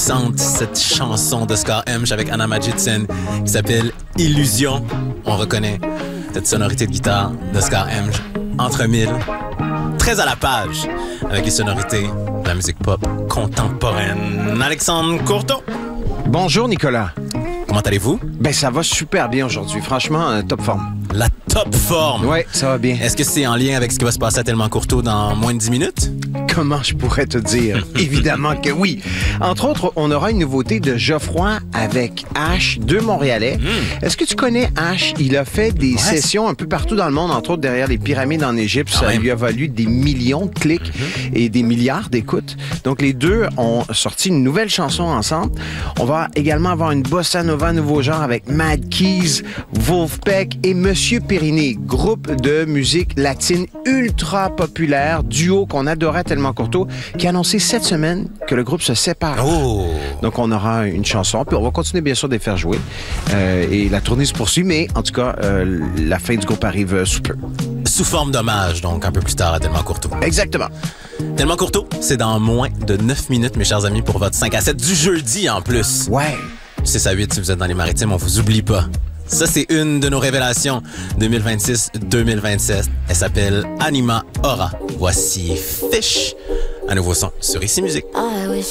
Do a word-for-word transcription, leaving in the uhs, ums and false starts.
puissante, cette chanson d'Oscar M avec Anna Majidsen qui s'appelle Illusion. On reconnaît cette sonorité de guitare d'Oscar M entre mille, très à la page avec les sonorités de la musique pop contemporaine. Alexandre Courteau. Bonjour Nicolas. Comment allez-vous? Ben ça va super bien aujourd'hui, franchement, euh, top forme. La top forme? Oui, ça va bien. Est-ce que c'est en lien avec ce qui va se passer à Tellement Courteau dans moins de dix minutes? Comment je pourrais te dire? Évidemment que oui. Entre autres, on aura une nouveauté de Geoffroy avec H, deux Montréalais. Mm. Est-ce que tu connais H? Il a fait des ouais. sessions un peu partout dans le monde, entre autres derrière les pyramides en Égypte. Ça même. lui a valu des millions de clics mm-hmm. et des milliards d'écoutes. Donc, les deux ont sorti une nouvelle chanson ensemble. On va également avoir une bossa nova nouveau genre avec Mad Keys, Wolfpack et Monsieur Périni, groupe de musique latine ultra populaire, duo qu'on adorait tellement Courteau, qui a annoncé cette semaine que le groupe se sépare. Oh. Donc, on aura une chanson, puis on va continuer, bien sûr, de les faire jouer. Euh, et la tournée se poursuit, mais en tout cas, euh, la fin du groupe arrive euh, sous peu. Sous forme d'hommage, donc, un peu plus tard à Tellement Courteau. Exactement. Tellement Courteau, c'est dans moins de neuf minutes, mes chers amis, pour votre cinq à sept du jeudi, en plus. Ouais. six à huit, si vous êtes dans les maritimes, on vous oublie pas. Ça, c'est une de nos révélations deux mille vingt-six deux mille vingt-sept. Elle s'appelle Anima Aura. Voici Fish, un nouveau son sur Ici Musique.